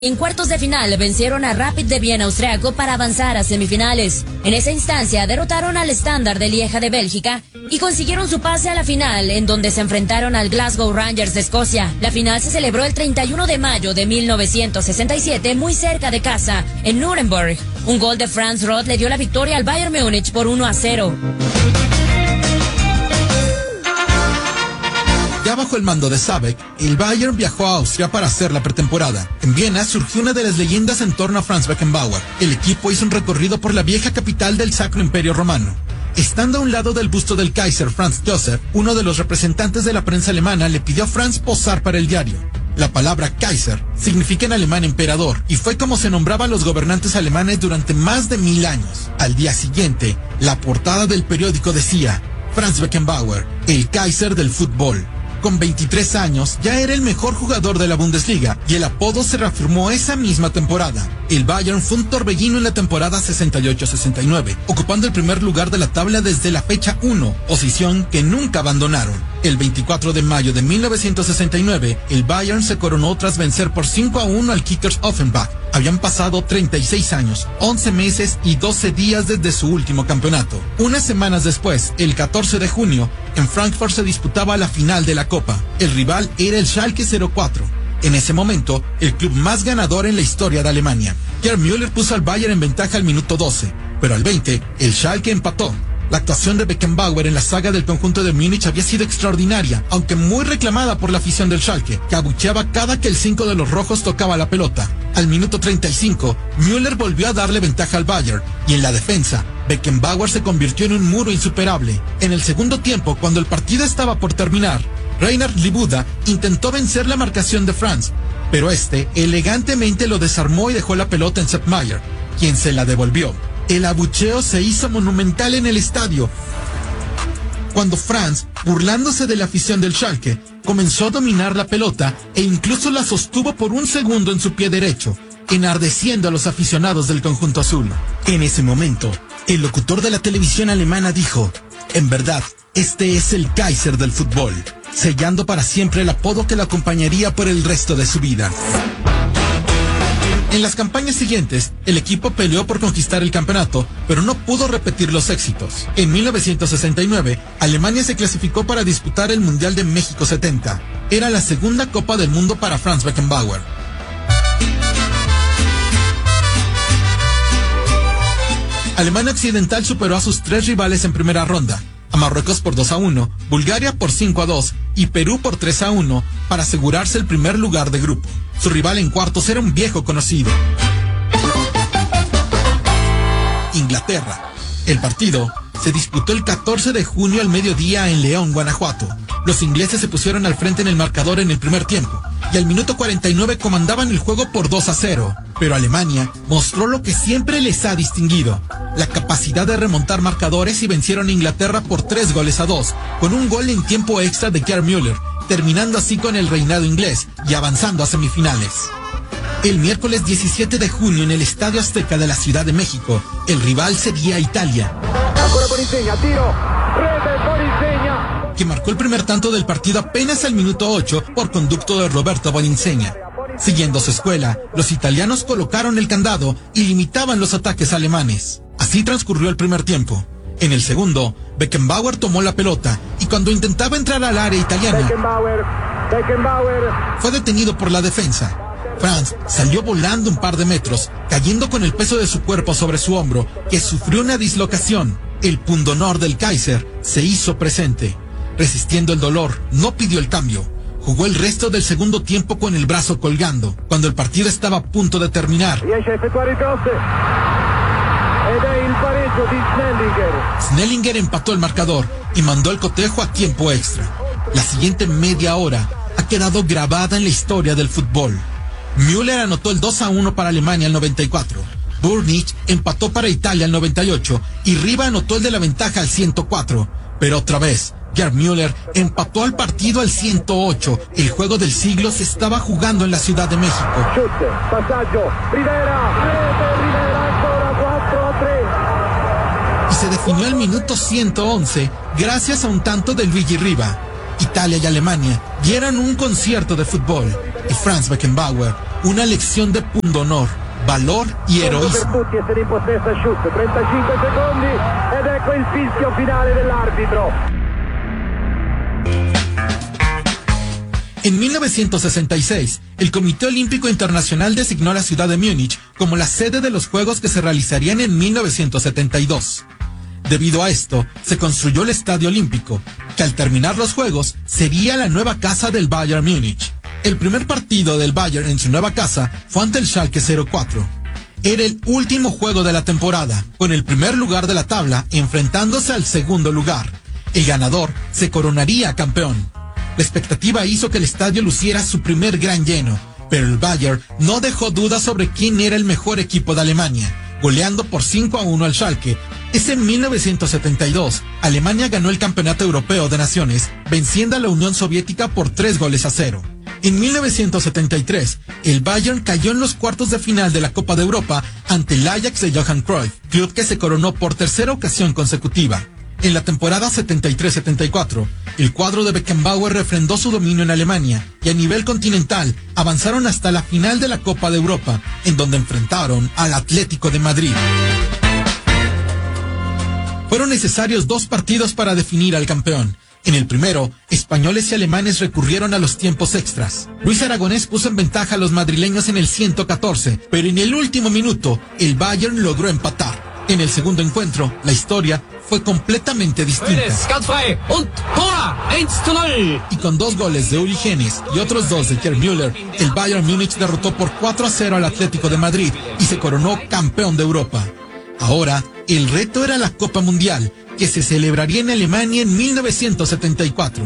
En cuartos de final vencieron a Rapid de Viena austriaco para avanzar a semifinales. En esa instancia derrotaron al Standard de Lieja de Bélgica y consiguieron su pase a la final, en donde se enfrentaron al Glasgow Rangers de Escocia. La final se celebró el 31 de mayo de 1967 muy cerca de casa, en Nuremberg. Un gol de Franz Roth le dio la victoria al Bayern Múnich por 1-0. Ya bajo el mando de Sabeck, el Bayern viajó a Austria para hacer la pretemporada. En Viena surgió una de las leyendas en torno a Franz Beckenbauer. El equipo hizo un recorrido por la vieja capital del Sacro Imperio Romano. Estando a un lado del busto del Kaiser Franz Joseph, uno de los representantes de la prensa alemana le pidió a Franz posar para el diario. La palabra Kaiser significa en alemán emperador y fue como se nombraban los gobernantes alemanes durante más de 1000 años. Al día siguiente, la portada del periódico decía: Franz Beckenbauer, el Kaiser del fútbol. Con 23 años, ya era el mejor jugador de la Bundesliga y el apodo se reafirmó esa misma temporada. El Bayern fue un torbellino en la temporada 68-69, ocupando el primer lugar de la tabla desde la fecha 1, posición que nunca abandonaron. El 24 de mayo de 1969, el Bayern se coronó tras vencer por 5-1 al Kickers Offenbach. Habían pasado 36 años, 11 meses y 12 días desde su último campeonato. Unas semanas después, el 14 de junio, en Frankfurt se disputaba la final de la Copa. El rival era el Schalke 04. En ese momento, el club más ganador en la historia de Alemania. Gerd Müller puso al Bayern en ventaja al minuto 12, pero al 20, el Schalke empató. La actuación de Beckenbauer en la saga del conjunto de Múnich había sido extraordinaria, aunque muy reclamada por la afición del Schalke, que abucheaba cada que el 5 de los rojos tocaba la pelota. Al minuto 35, Müller volvió a darle ventaja al Bayern, y en la defensa, Beckenbauer se convirtió en un muro insuperable. En el segundo tiempo, cuando el partido estaba por terminar, Reinhard Libuda intentó vencer la marcación de Franz, pero este elegantemente lo desarmó y dejó la pelota en Sepp Maier, quien se la devolvió. El abucheo se hizo monumental en el estadio, cuando Franz, burlándose de la afición del Schalke, comenzó a dominar la pelota e incluso la sostuvo por un segundo en su pie derecho, enardeciendo a los aficionados del conjunto azul. En ese momento, el locutor de la televisión alemana dijo: en verdad, este es el Kaiser del fútbol, sellando para siempre el apodo que lo acompañaría por el resto de su vida. En las campañas siguientes, el equipo peleó por conquistar el campeonato, pero no pudo repetir los éxitos. En 1969, Alemania se clasificó para disputar el Mundial de México 70. Era la segunda Copa del Mundo para Franz Beckenbauer. Alemania Occidental superó a sus 3 rivales en primera ronda: a Marruecos por 2-1, Bulgaria por 5-2 y Perú por 3-1 para asegurarse el primer lugar de grupo. Su rival en cuartos era un viejo conocido: Inglaterra. El partido se disputó el 14 de junio al mediodía en León, Guanajuato. Los ingleses se pusieron al frente en el marcador en el primer tiempo y al minuto 49 comandaban el juego por 2-0. Pero Alemania mostró lo que siempre les ha distinguido: la capacidad de remontar marcadores, y vencieron a Inglaterra por 3-2, con un gol en tiempo extra de Gerd Müller, terminando así con el reinado inglés y avanzando a semifinales. El miércoles 17 de junio en el Estadio Azteca de la Ciudad de México, el rival sería Italia, que marcó el primer tanto del partido apenas al minuto 8 por conducto de Roberto Boninsegna. Siguiendo su escuela, los italianos colocaron el candado y limitaban los ataques alemanes. Así transcurrió el primer tiempo. En el segundo, Beckenbauer tomó la pelota y cuando intentaba entrar al área italiana, fue detenido por la defensa. Franz salió volando un par de metros, cayendo con el peso de su cuerpo sobre su hombro, que sufrió una dislocación. El pundonor del Kaiser se hizo presente. Resistiendo el dolor, no pidió el cambio. Jugó el resto del segundo tiempo con el brazo colgando. Cuando el partido estaba a punto de terminar, Snellinger empató el marcador y mandó el cotejo a tiempo extra. La siguiente media hora ha quedado grabada en la historia del fútbol. Müller anotó el 2-1 para Alemania al 94. Burnich empató para Italia al 98 y Riva anotó el de la ventaja al 104. Pero otra vez, Gerd Müller empató al partido al 108. El juego del siglo se estaba jugando en la Ciudad de México. Y se definió al minuto 111 gracias a un tanto de Luigi Riva. Italia y Alemania dieron un concierto de fútbol y Franz Beckenbauer una lección de pundonor, valor y heroísmo. Per tutti essere in possesso asciutto, 35 secondi ed ecco il fischio finale dell'arbitro. En 1966, el Comité Olímpico Internacional designó la ciudad de Múnich como la sede de los Juegos que se realizarían en 1972. Debido a esto, se construyó el Estadio Olímpico, que al terminar los Juegos sería la nueva casa del Bayern Múnich. El primer partido del Bayern en su nueva casa fue ante el Schalke 04. Era el último juego de la temporada, con el primer lugar de la tabla enfrentándose al segundo lugar. El ganador se coronaría campeón. La expectativa hizo que el estadio luciera su primer gran lleno, pero el Bayern no dejó dudas sobre quién era el mejor equipo de Alemania, goleando por 5-1 al Schalke. En 1972, Alemania ganó el Campeonato Europeo de Naciones, venciendo a la Unión Soviética por 3-0. En 1973, el Bayern cayó en los cuartos de final de la Copa de Europa ante el Ajax de Johan Cruyff, club que se coronó por tercera ocasión consecutiva. En la temporada 73-74, el cuadro de Beckenbauer refrendó su dominio en Alemania y a nivel continental avanzaron hasta la final de la Copa de Europa, en donde enfrentaron al Atlético de Madrid. Fueron necesarios 2 partidos para definir al campeón. En el primero, españoles y alemanes recurrieron a los tiempos extras. Luis Aragonés puso en ventaja a los madrileños en el 114, pero en el último minuto, el Bayern logró empatar. En el segundo encuentro, la historia fue completamente distinta. Y con 2 goles de Uli Hoeneß y otros 2 de Gerd Müller, el Bayern Múnich derrotó por 4-0 al Atlético de Madrid y se coronó campeón de Europa. Ahora, el reto era la Copa Mundial, que se celebraría en Alemania en 1974.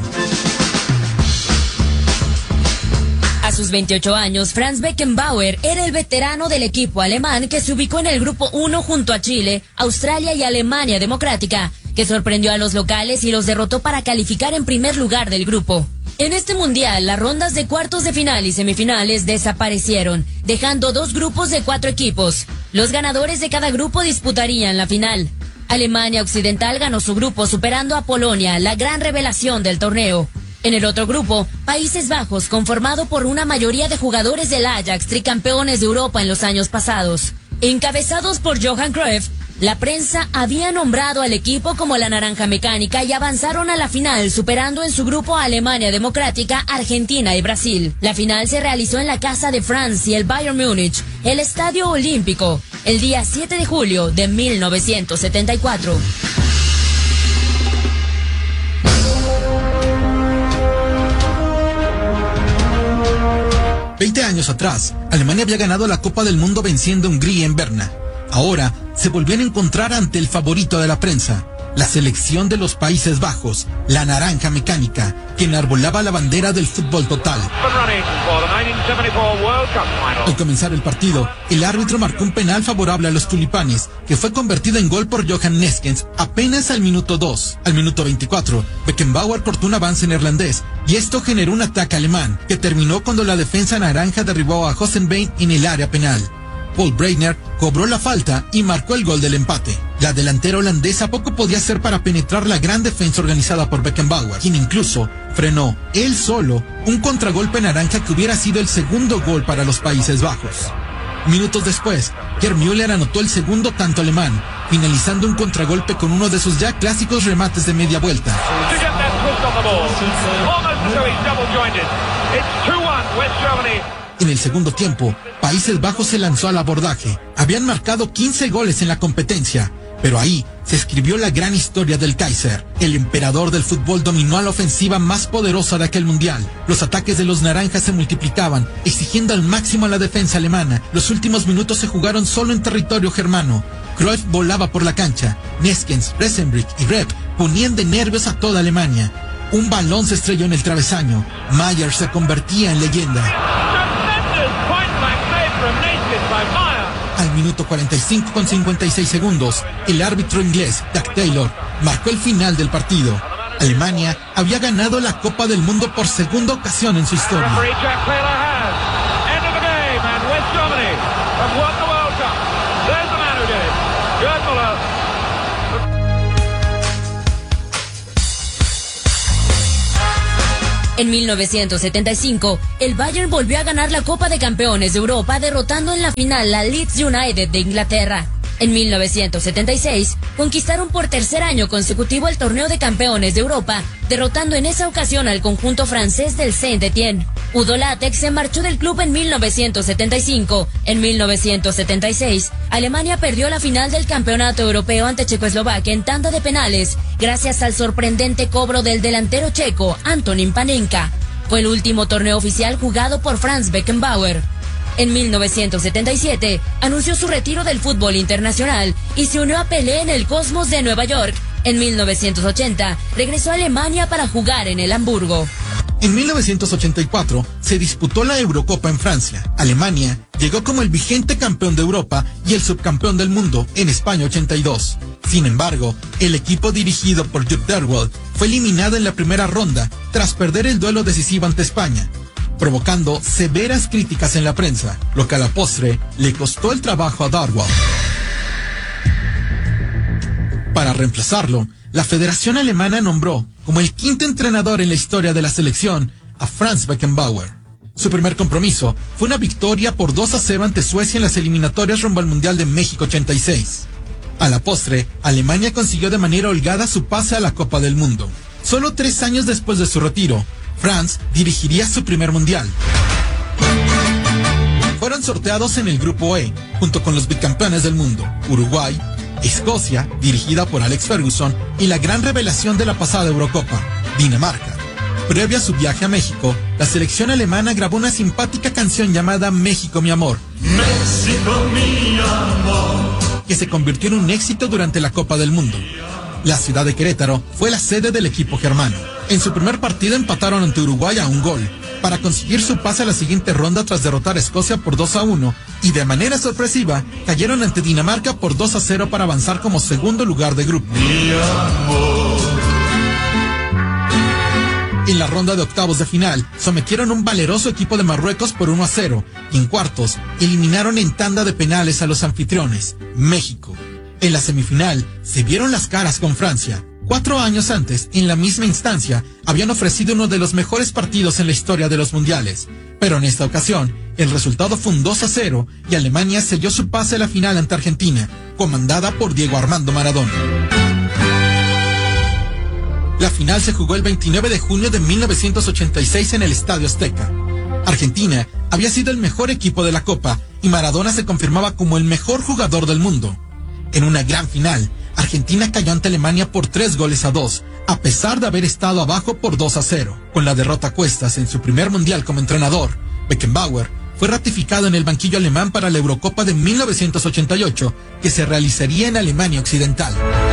A sus 28 años, Franz Beckenbauer era el veterano del equipo alemán que se ubicó en el grupo 1 junto a Chile, Australia y Alemania Democrática, que sorprendió a los locales y los derrotó para calificar en primer lugar del grupo. En este mundial, las rondas de cuartos de final y semifinales desaparecieron, dejando 2 grupos de 4 equipos. Los ganadores de cada grupo disputarían la final. Alemania Occidental ganó su grupo superando a Polonia, la gran revelación del torneo. En el otro grupo, Países Bajos, conformado por una mayoría de jugadores del Ajax, tricampeones de Europa en los años pasados. Encabezados por Johan Cruyff, la prensa había nombrado al equipo como la Naranja Mecánica y avanzaron a la final, superando en su grupo a Alemania Democrática, Argentina y Brasil. La final se realizó en la casa de Franz y el Bayern Múnich, el Estadio Olímpico, el día 7 de julio de 1974. 20 años atrás, Alemania había ganado la Copa del Mundo venciendo a Hungría en Berna. Ahora, se volvían a encontrar ante el favorito de la prensa, la selección de los Países Bajos, la Naranja Mecánica, que enarbolaba la bandera del fútbol total. Al comenzar el partido, el árbitro marcó un penal favorable a los tulipanes, que fue convertido en gol por Johan Neeskens apenas al minuto 2. Al minuto 24, Beckenbauer cortó un avance neerlandés, y esto generó un ataque alemán, que terminó cuando la defensa naranja derribó a Hossenbein en el área penal. Paul Breitner cobró la falta y marcó el gol del empate. La delantera holandesa poco podía hacer para penetrar la gran defensa organizada por Beckenbauer, quien incluso frenó, él solo, un contragolpe naranja que hubiera sido el segundo gol para los Países Bajos. Minutos después, Gerd Müller anotó el segundo tanto alemán, finalizando un contragolpe con uno de sus ya clásicos remates de media vuelta. En el segundo tiempo, Países Bajos se lanzó al abordaje. Habían marcado 15 goles en la competencia, pero ahí se escribió la gran historia del Kaiser. El emperador del fútbol dominó a la ofensiva más poderosa de aquel mundial. Los ataques de los naranjas se multiplicaban, exigiendo al máximo a la defensa alemana. Los últimos minutos se jugaron solo en territorio germano. Cruyff volaba por la cancha. Neeskens, Bresenbrick y Repp ponían de nervios a toda Alemania. Un balón se estrelló en el travesaño. Mayer se convertía en leyenda. Al minuto 45 con 56 segundos, el árbitro inglés, Doug Taylor, marcó el final del partido. Alemania había ganado la Copa del Mundo por segunda ocasión en su historia. En 1975, el Bayern volvió a ganar la Copa de Campeones de Europa, derrotando en la final a Leeds United de Inglaterra. En 1976, conquistaron por tercer año consecutivo el Torneo de Campeones de Europa, derrotando en esa ocasión al conjunto francés del Saint-Étienne. Udo Lattek se marchó del club en 1975. En 1976, Alemania perdió la final del Campeonato Europeo ante Checoslovaquia en tanda de penales, gracias al sorprendente cobro del delantero checo Antonín Panenka. Fue el último torneo oficial jugado por Franz Beckenbauer. En 1977, anunció su retiro del fútbol internacional y se unió a Pelé en el Cosmos de Nueva York. En 1980, regresó a Alemania para jugar en el Hamburgo. En 1984, se disputó la Eurocopa en Francia. Alemania llegó como el vigente campeón de Europa y el subcampeón del mundo en España 82. Sin embargo, el equipo dirigido por Jupp Derwald fue eliminado en la primera ronda tras perder el duelo decisivo ante España, provocando severas críticas en la prensa, lo que a la postre le costó el trabajo a Derwald. Para reemplazarlo, la Federación Alemana nombró como el quinto entrenador en la historia de la selección a Franz Beckenbauer. Su primer compromiso fue una victoria por 2-0 ante Suecia en las eliminatorias rumbo al Mundial de México 86. A la postre, Alemania consiguió de manera holgada su pase a la Copa del Mundo. Solo 3 años después de su retiro, Franz dirigiría su primer mundial. Fueron sorteados en el grupo E, junto con los bicampeones del mundo, Uruguay, Escocia, dirigida por Alex Ferguson, y la gran revelación de la pasada Eurocopa, Dinamarca. Previo a su viaje a México, la selección alemana grabó una simpática canción llamada México mi amor, México mi amor, que se convirtió en un éxito durante la Copa del Mundo. La ciudad de Querétaro fue la sede del equipo germano. En su primer partido empataron ante Uruguay a 1 gol, para conseguir su pase a la siguiente ronda tras derrotar a Escocia por 2-1, y de manera sorpresiva cayeron ante Dinamarca por 2-0 para avanzar como segundo lugar de grupo. En la ronda de octavos de final, sometieron a un valeroso equipo de Marruecos por 1-0, y en cuartos, eliminaron en tanda de penales a los anfitriones, México. En la semifinal, se vieron las caras con Francia. 4 años antes, en la misma instancia, habían ofrecido uno de los mejores partidos en la historia de los mundiales. Pero en esta ocasión, el resultado fue un 2-0 y Alemania selló su pase a la final ante Argentina, comandada por Diego Armando Maradona. La final se jugó el 29 de junio de 1986 en el Estadio Azteca. Argentina había sido el mejor equipo de la Copa y Maradona se confirmaba como el mejor jugador del mundo. En una gran final, Argentina cayó ante Alemania por 3-2, a pesar de haber estado abajo por 2-0. Con la derrota a cuestas en su primer mundial como entrenador, Beckenbauer fue ratificado en el banquillo alemán para la Eurocopa de 1988, que se realizaría en Alemania Occidental.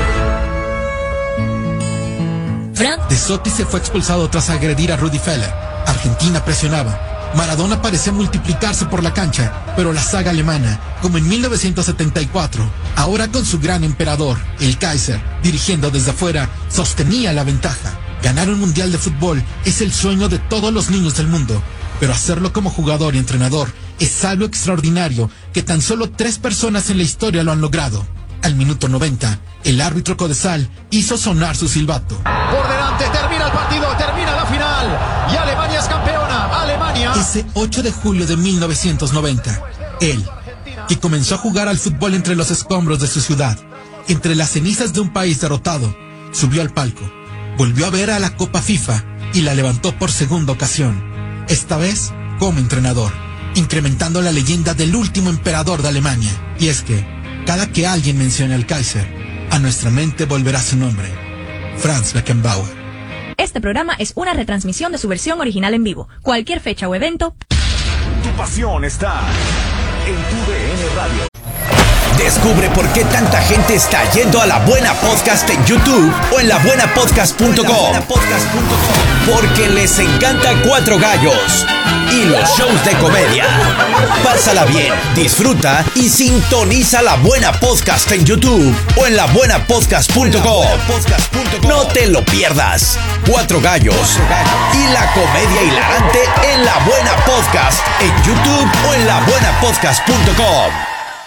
De Sotti se fue expulsado tras agredir a Rudi Völler. Argentina presionaba. Maradona parecía multiplicarse por la cancha, pero la saga alemana, como en 1974, ahora con su gran emperador, el Kaiser, dirigiendo desde afuera, sostenía la ventaja. Ganar un mundial de fútbol es el sueño de todos los niños del mundo, pero hacerlo como jugador y entrenador es algo extraordinario que tan solo 3 personas en la historia lo han logrado. Al minuto 90, el árbitro Codesal hizo sonar su silbato. Por delante, termina el partido, termina la final y Alemania es campeona. Alemania. Ese 8 de julio de 1990, él, que comenzó a jugar al fútbol entre los escombros de su ciudad, entre las cenizas de un país derrotado, subió al palco, volvió a ver a la Copa FIFA y la levantó por segunda ocasión, esta vez como entrenador, incrementando la leyenda del último emperador de Alemania. Y es que cada que alguien mencione al Kaiser, a nuestra mente volverá su nombre, Franz Beckenbauer. Este programa es una retransmisión de su versión original en vivo. Cualquier fecha o evento. Tu pasión está en tu DN Radio. Descubre por qué tanta gente está yendo a La Buena Podcast en YouTube o en labuenapodcast.com. Porque les encanta Cuatro Gallos y los shows de comedia. Pásala bien, disfruta y sintoniza La Buena Podcast en YouTube o en labuenapodcast.com. No te lo pierdas. Cuatro Gallos y la comedia hilarante en La Buena Podcast en YouTube o en labuenapodcast.com.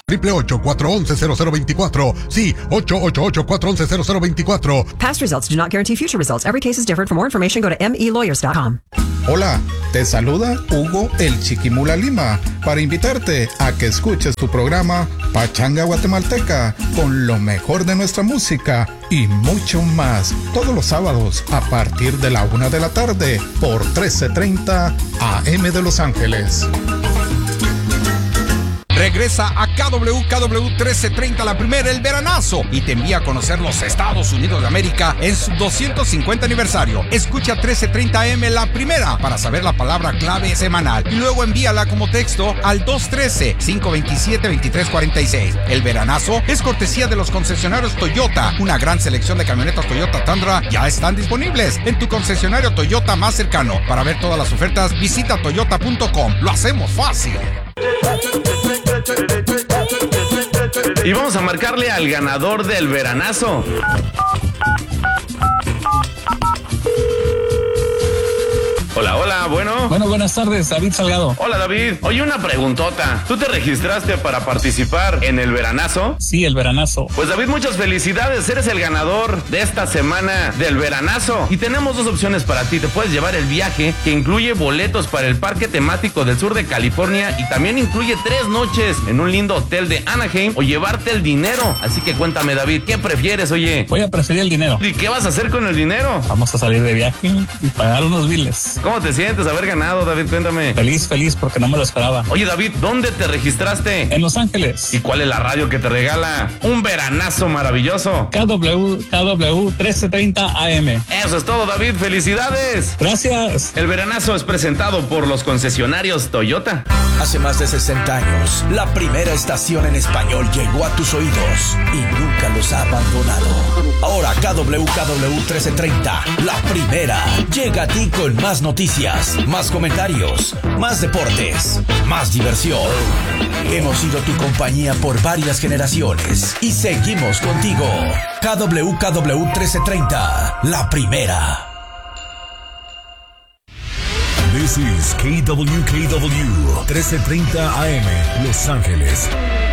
888-411-0024. Sí, 888-411-0024. Past results do not guarantee future results. Every case is different. For more information, go to melawyers.com. Hola, te saluda Hugo el Chiquimula Lima para invitarte a que escuches tu programa Pachanga Guatemalteca con lo mejor de nuestra música y mucho más todos los sábados a partir de la 1 de la tarde por 1330 AM de Los Ángeles. Regresa a KW 1330 la primera, el veranazo, y te envía a conocer los Estados Unidos de América en su 250 aniversario. Escucha 1330 AM la primera para saber la palabra clave semanal y luego envíala como texto al 213-527-2346. El veranazo es cortesía de los concesionarios Toyota. Una gran selección de camionetas Toyota Tundra ya están disponibles en tu concesionario Toyota más cercano. Para ver todas las ofertas, visita toyota.com. Lo hacemos fácil. Y vamos a marcarle al ganador del veranazo. Hola, hola, bueno. Bueno, buenas tardes, David Salgado. Hola, David. Oye, una preguntota. ¿Tú te registraste para participar en el veranazo? Sí, el veranazo. Pues, David, muchas felicidades. Eres el ganador de esta semana del veranazo. Y tenemos dos opciones para ti. Te puedes llevar el viaje, que incluye boletos para el parque temático del sur de California y también incluye 3 noches en un lindo hotel de Anaheim, o llevarte el dinero. Así que cuéntame, David, ¿qué prefieres, oye? Voy a preferir el dinero. ¿Y qué vas a hacer con el dinero? Vamos a salir de viaje y pagar unos biles. ¿Cómo te sientes haber ganado, David? Cuéntame. Feliz, porque no me lo esperaba. Oye, David, ¿dónde te registraste? En Los Ángeles. ¿Y cuál es la radio que te regala un veranazo maravilloso? KW 1330 AM. Eso es todo, David. ¡Felicidades! Gracias. El veranazo es presentado por los concesionarios Toyota. Hace más de 60 años, la primera estación en español llegó a tus oídos y nunca los ha abandonado. Ahora KW 1330, la primera, llega a ti con más noticias, más comentarios, más deportes, más diversión. Hemos sido tu compañía por varias generaciones y seguimos contigo. KW 1330, la primera. This is KWKW 1330 AM, Los Ángeles.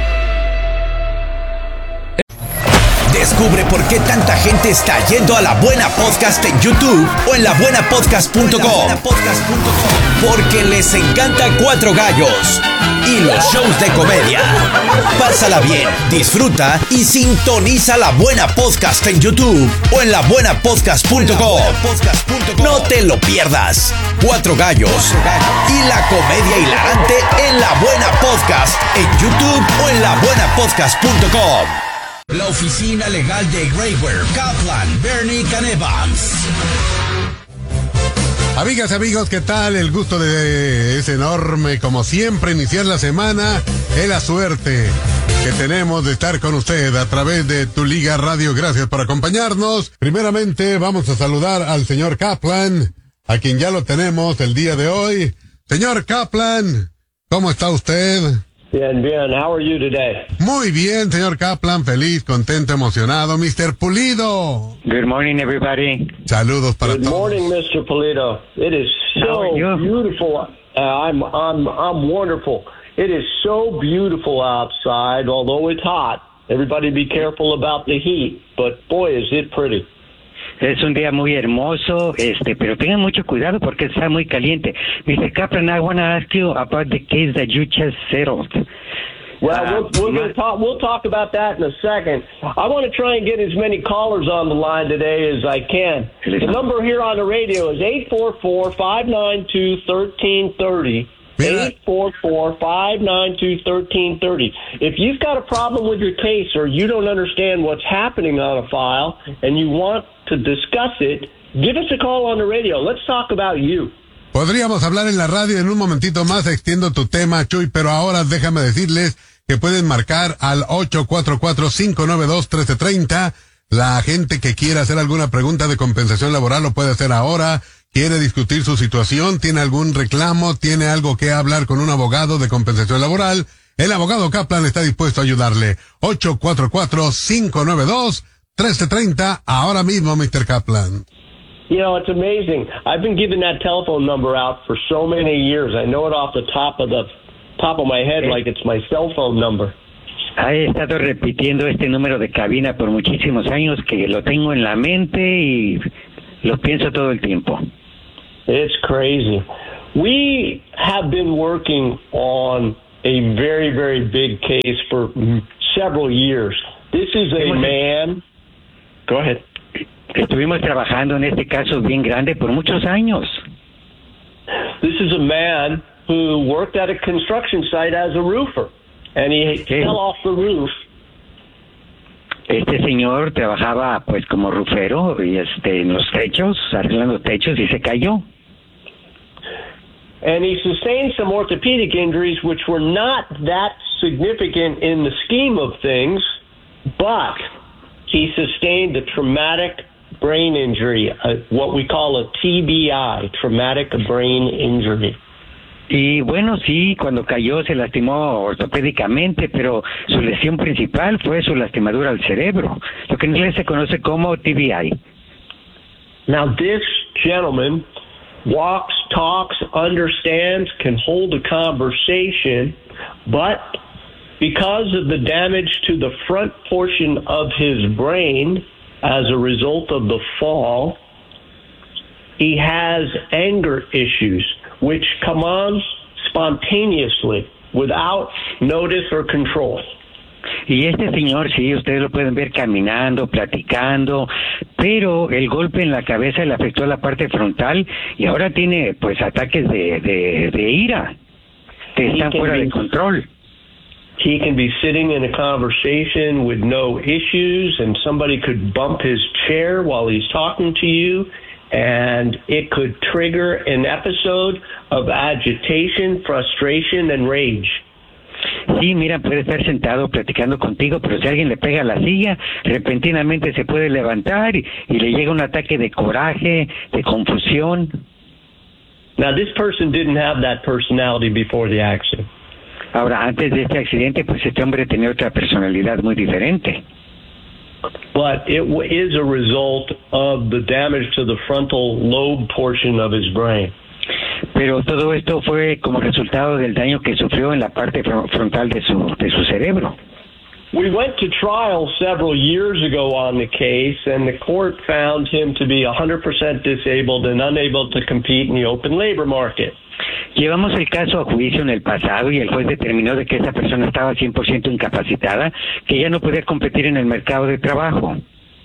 Descubre por qué tanta gente está yendo a La Buena Podcast en YouTube o en labuenapodcast.com. Porque les encanta Cuatro Gallos y los shows de comedia. Pásala bien, disfruta y sintoniza La Buena Podcast en YouTube o en labuenapodcast.com. No te lo pierdas. Cuatro Gallos y la comedia hilarante en La Buena Podcast en YouTube o en labuenapodcast.com. La oficina legal de Graywear, Kaplan, Bernie Evans. Amigas, amigos, ¿qué tal? El gusto es enorme, como siempre, iniciar la semana. Es la suerte que tenemos de estar con usted a través de Tu Liga Radio. Gracias por acompañarnos. Primeramente, vamos a saludar al señor Kaplan, a quien ya lo tenemos el día de hoy. Señor Kaplan, ¿cómo está usted? Bien. How are you today? Muy bien, señor Kaplan, feliz, contento, emocionado. Mr. Pulido. Good morning, everybody. Saludos para todos. Good morning, Mr. Pulido. It is so beautiful. I'm wonderful. It is so beautiful outside, although it's hot. Everybody be careful about the heat, but boy, is it pretty. Es un día muy hermoso, pero tengan mucho cuidado porque está muy caliente. Mr. Kaplan, I want to ask you about the case that you just settled. Well, we'll talk about that in a second. I want to try and get as many callers on the line today as I can. The number here on the radio is 844-592-1330. 844-592-1330. If you've got a problem with your case or you don't understand what's happening on a file and you want to discuss it, give us a call on the radio. Let's talk about you. Podríamos hablar en la radio en un momentito más, extiendo tu tema, Chuy, pero ahora déjame decirles que pueden marcar al 844-592-1330. La gente que quiera hacer alguna pregunta de compensación laboral lo puede hacer ahora. ¿Quiere discutir su situación? ¿Tiene algún reclamo? ¿Tiene algo que hablar con un abogado de compensación laboral? El abogado Kaplan está dispuesto a ayudarle. 844-592-1330. Ahora mismo, Mr. Kaplan. You know, it's amazing. I've been giving that telephone number out for so many years. I know it off the top of my head like it's my cell phone number. Ha estado repitiendo este número de cabina por muchísimos años que lo tengo en la mente y lo pienso todo el tiempo. It's crazy. We have been working on a very, very big case for several years. This is a man... Go ahead. Estuvimos trabajando en este caso bien grande por muchos años. This is a man who worked at a construction site as a roofer, and he fell off the roof. Este señor trabajaba pues como rufero y en los techos, arreglando techos, y se cayó. And he sustained some orthopedic injuries which were not that significant in the scheme of things, but he sustained a traumatic brain injury, what we call a TBI, traumatic brain injury. Y bueno, sí, cuando cayó se lastimó ortopédicamente, pero su lesión principal fue su lastimadura al cerebro, lo que en inglés se conoce como TBI. Now this gentleman walks, talks, understands, can hold a conversation, but because of the damage to the front portion of his brain as a result of the fall, he has anger issues which come on spontaneously without notice or control. Y este señor, sí, ustedes lo pueden ver caminando, platicando, pero el golpe en la cabeza le afectó a la parte frontal y ahora tiene pues ataques de ira que están fuera de control. He can be sitting in a conversation with no issues, and somebody could bump his chair while he's talking to you, and it could trigger an episode of agitation, frustration, and rage. Sí, mira, puede estar sentado platicando contigo, pero si alguien le pega a la silla, repentinamente se puede levantar y le llega un ataque de coraje, de confusión. Now, this person didn't have that personality before the accident. Ahora, antes de este accidente, pues este hombre tenía otra personalidad muy diferente. But it is a result of the damage to the frontal lobe portion of his brain. Pero todo esto fue como resultado del daño que sufrió en la parte frontal de su cerebro. We went to trial several years ago on the case, and the court found him to be 100% disabled and unable to compete in the open labor market. Llevamos el caso a juicio en el pasado y el juez determinó de que esa persona estaba 100% incapacitada, que ya no podía competir en el mercado de trabajo.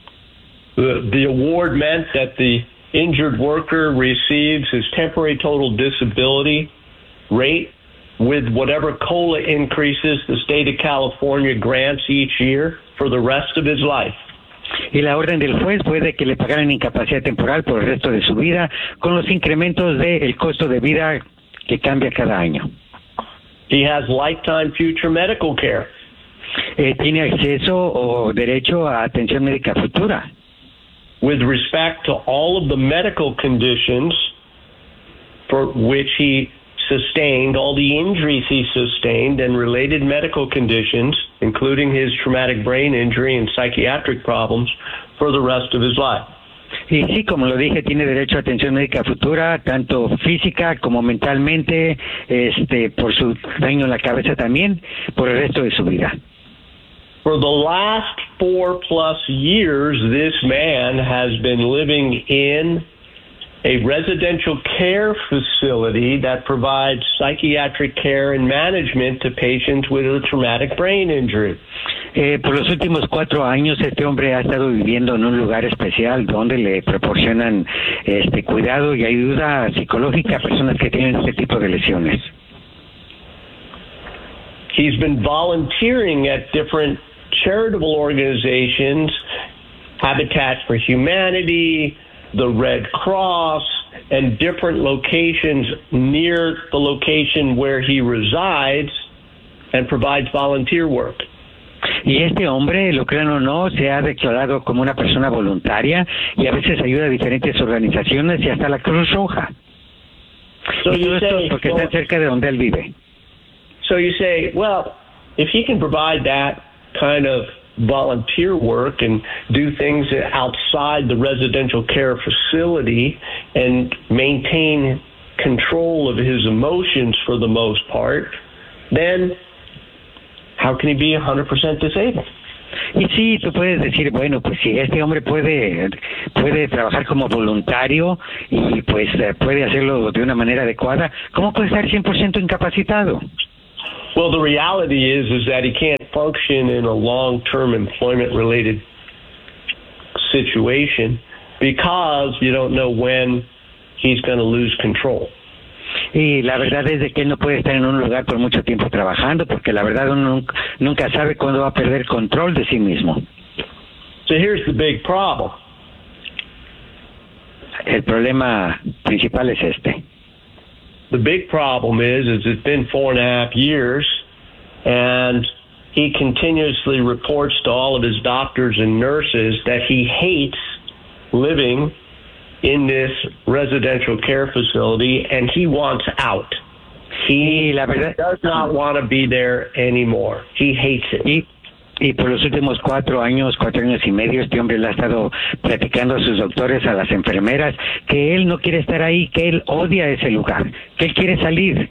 The award meant that the injured worker receives his temporary total disability rate with whatever COLA increases the state of California grants each year for the rest of his life. Y la orden del juez fue de que le pagaran incapacidad temporal por el resto de su vida con los incrementos del costo de vida que cambia cada año. He has lifetime future medical care. Tiene acceso o derecho a atención médica futura. With respect to all of the medical conditions for which he sustained, all the injuries he sustained and related medical conditions, including his traumatic brain injury and psychiatric problems, for the rest of his life. Y sí, como lo dije, tiene derecho a atención médica futura, tanto física como mentalmente, por su daño en la cabeza también, por el resto de su vida. For the last 4+ years, this man has been living in a residential care facility that provides psychiatric care and management to patients with a traumatic brain injury. Por los últimos 4 años, este hombre ha estado viviendo en un lugar especial donde le proporcionan cuidado y ayuda psicológica a personas que tienen este tipo de lesiones. He's been volunteering at different charitable organizations, Habitat for Humanity, the Red Cross, and different locations near the location where he resides and provides volunteer work. Y este hombre, lo crean o no, se ha declarado como una persona voluntaria y a veces ayuda a diferentes organizaciones y hasta la Cruz Roja. So y todo esto porque está cerca de donde él vive. So you say, well, if he can provide that kind of volunteer work and do things outside the residential care facility and maintain control of his emotions for the most part, then how can he be 100% disabled? Y sí, tú puedes decir, bueno, pues si este hombre puede trabajar como voluntario y pues puede hacerlo de una manera adecuada, ¿cómo puede estar 100% incapacitado? Well, the reality is that he can't function in a long-term employment-related situation because you don't know when he's going to lose control. Y la verdad es de que él no puede estar en un lugar por mucho tiempo trabajando, porque la verdad uno nunca sabe cuándo va a perder control de sí mismo. So here's the big problem. El problema principal es este. The big problem is it's been 4.5 years, and he continuously reports to all of his doctors and nurses that he hates living in this residential care facility, and he wants out. He does not want to be there anymore. He hates it. Y por los últimos 4 años y medio, este hombre le ha estado platicando a sus doctores, a las enfermeras, que él no quiere estar ahí, que él odia ese lugar, que él quiere salir.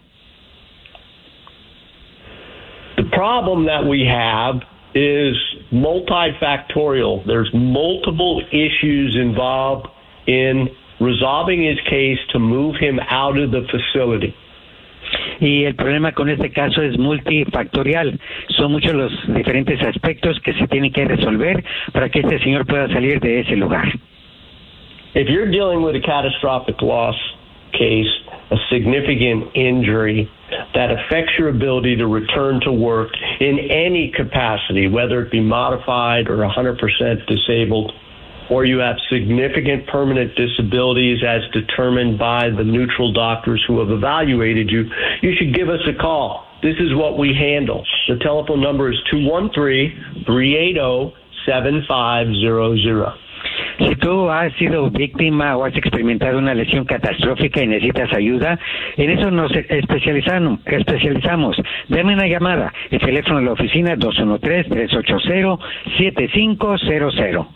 The problem that we have is multifactorial. There's multiple issues involved in resolving his case to move him out of the facility. Y el problema con este caso es multifactorial. Son muchos los diferentes aspectos que se tienen que resolver para que este señor pueda salir de ese lugar. If you're dealing with a catastrophic loss case, a significant injury that affects your ability to return to work in any capacity, whether it be modified or 100% disabled, or you have significant permanent disabilities as determined by the neutral doctors who have evaluated you, you should give us a call. This is what we handle. The telephone number is 213-380-7500. Si tú has sido víctima o has experimentado una lesión catastrófica y necesitas ayuda, en eso nos especializamos. Dame una llamada. El teléfono de la oficina 213-380-7500.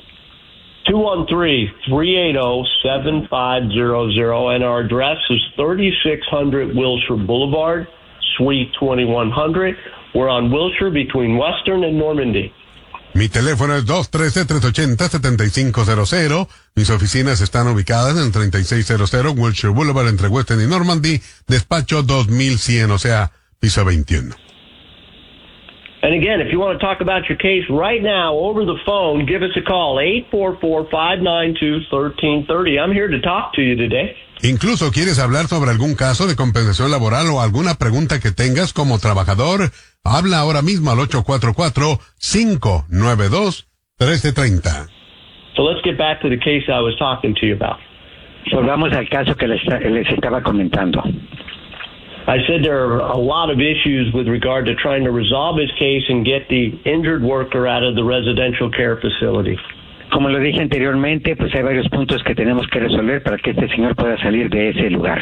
213-380-7500, and our address is 3600 Wilshire Boulevard, Suite 2100. We're on Wilshire between Western and Normandy. Mi teléfono es 213-380-7500. Mis oficinas están ubicadas en el 3600 Wilshire Boulevard entre Western y Normandy, despacho 2100, o sea, piso 21. And again, if you want to talk about your case right now over the phone, give us a call, 844-592-1330. I'm here to talk to you today. Incluso quieres hablar sobre algún caso de compensación laboral o alguna pregunta que tengas como trabajador, habla ahora mismo al 844-592-1330. So let's get back to the case I was talking to you about. Volvamos al caso que les estaba comentando. I said there are a lot of issues with regard to trying to resolve his case and get the injured worker out of the residential care facility. Como lo dije anteriormente, pues hay varios puntos que tenemos que resolver para que este señor pueda salir de ese lugar.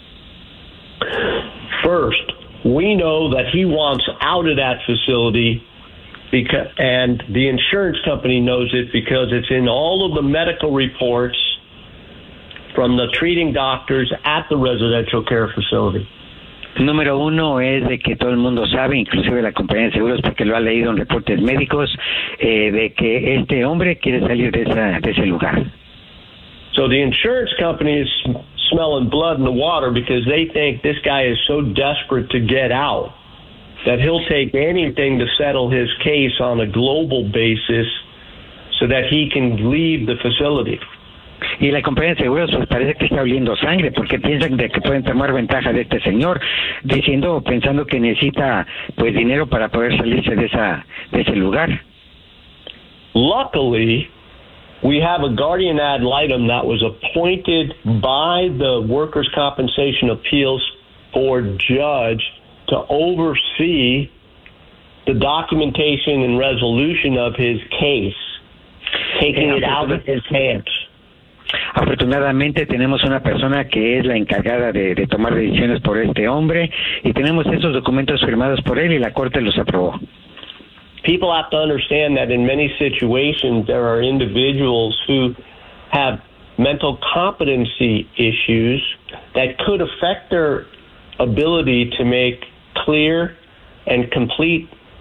First, we know that he wants out of that facility, and the insurance company knows it because it's in all of the medical reports from the treating doctors at the residential care facility. Número uno es de que todo el mundo sabe, inclusive la compañía de seguros, porque lo ha leído en reportes médicos, de que este hombre quiere salir de ese lugar. So the insurance company is smelling blood in the water because they think this guy is so desperate to get out that he'll take anything to settle his case on a global basis so that he can leave the facility. Y la compañía de seguros pues parece que está oliendo sangre porque piensan de que pueden tomar ventaja de este señor, pensando que necesita pues dinero para poder salirse de ese lugar. Luckily, we have a guardian ad litem that was appointed by the Workers' Compensation Appeals Board judge to oversee the documentation and resolution of his case, taking it out of his hands. Afortunadamente tenemos una persona que es la encargada de tomar decisiones por este hombre y tenemos esos documentos firmados por él y la corte los aprobó. People have to understand that in many situations there are individuals who have mental competency issues that could affect their ability to make clear and complete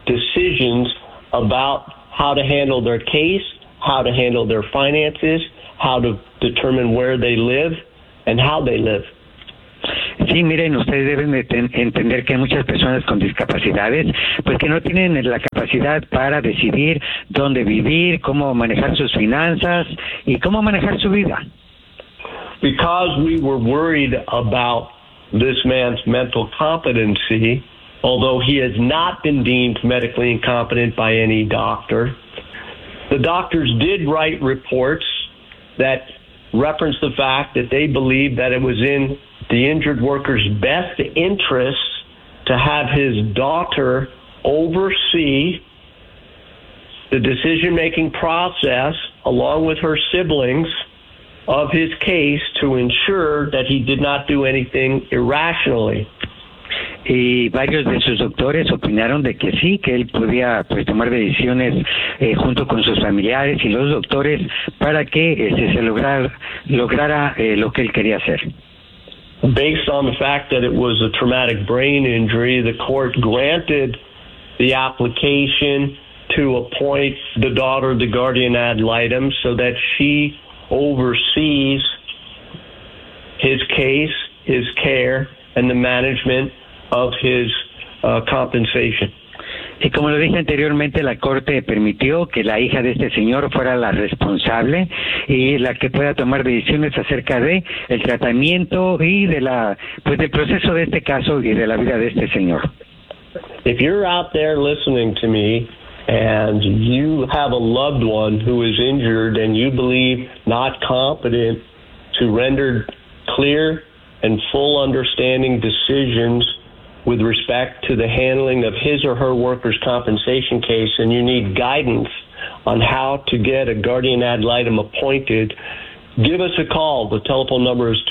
decisions about how to handle their case, how to handle their finances, how to determine where they live and how they live. Sí, miren, ustedes deben de entender que hay muchas personas con discapacidades, pues que no tienen la capacidad para decidir dónde vivir, cómo manejar sus finanzas y cómo manejar su vida. Because we were worried about this man's mental competency, although he has not been deemed medically incompetent by any doctor, the doctors did write reports that reference the fact that they believe that it was in the injured worker's best interest to have his daughter oversee the decision-making process along with her siblings of his case to ensure that he did not do anything irrationally. Y varios de sus doctores opinaron de que sí, que él podía pues tomar decisiones junto con sus familiares y los doctores para que se lograra lo que él quería hacer. Based on the fact that it was a traumatic brain injury, the court granted the application to appoint the daughter, the guardian ad litem, so that she oversees his case, his care, and the management of his compensation. Y como lo dije anteriormente, la Corte permitió que la hija de este señor fuera la responsable y la que pueda tomar decisiones acerca de el tratamiento y de del proceso de este caso y de la vida de este señor. If you're out there listening to me and you have a loved one who is injured and you believe not competent to render clear and full understanding decisions with respect to the handling of his or her workers' compensation case, and you need guidance on how to get a guardian ad litem appointed, give us a call. The telephone number is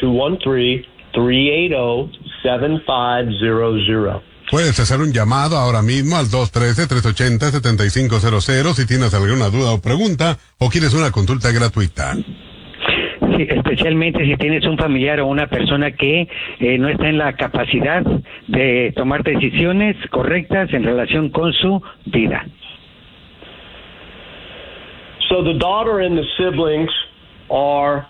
213-380-7500. Puedes hacer un llamado ahora mismo al 213-380-7500 si tienes alguna duda o pregunta o quieres una consulta gratuita. Sí, especialmente si tienes un familiar o una persona que no está en la capacidad de tomar decisiones correctas en relación con su vida. So the daughter and the siblings are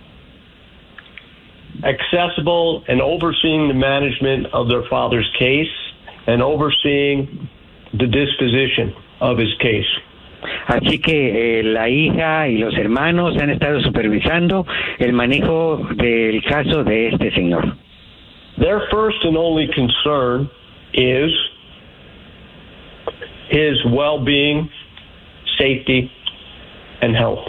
accessible and overseeing the management of their father's case and overseeing the disposition of his case. Así que la hija y los hermanos han estado supervisando el manejo del caso de este señor. Their first and only concern is his well-being, safety, and health.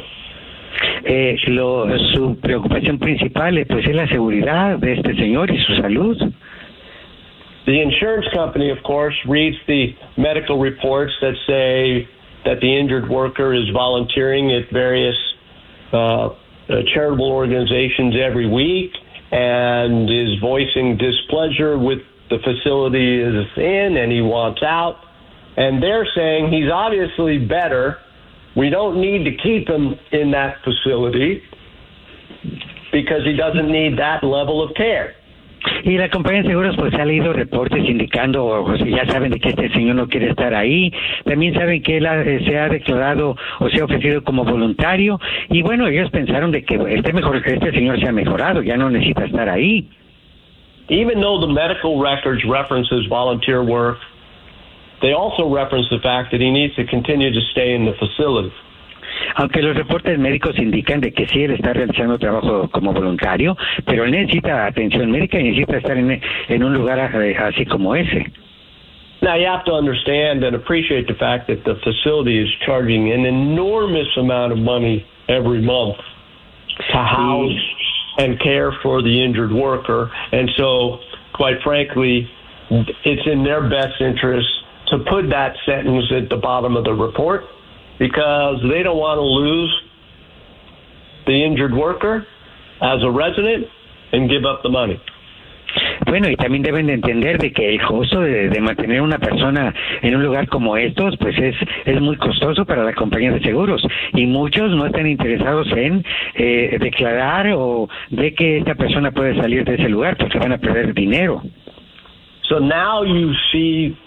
Su preocupación principal pues es la seguridad de este señor y su salud. The insurance company, of course, reads the medical reports that say that the injured worker is volunteering at various charitable organizations every week and is voicing displeasure with the facility is in and he wants out. And they're saying he's obviously better. We don't need to keep him in that facility because he doesn't need that level of care. Y la compañía de seguros pues ha leído reportes indicando, o sea, ya saben de que este señor no quiere estar ahí, también saben que él se ha declarado o se ha ofrecido como voluntario, y bueno, ellos pensaron de que este señor se ha mejorado, ya no necesita estar ahí. Even though the medical records references volunteer work, they also reference the fact that he needs to continue to stay in the facility. Aunque los reportes médicos indican de que sí, él está realizando trabajo como voluntario, pero él necesita atención médica y necesita estar en un lugar así como ese. Now you have to understand and appreciate the fact that the facility is charging an enormous amount of money every month to house and care for the injured worker, and so, quite frankly, it's in their best interest to put that sentence at the bottom of the report, because they don't want to lose the injured worker as a resident and give up the money. Bueno, y también deben de entender de que el costo de mantener una persona en un lugar como estos, pues es muy costoso para la compañía de seguros, y muchos no están interesados en declarar o de que esta persona puede salir de ese lugar porque van a perder dinero. So now you see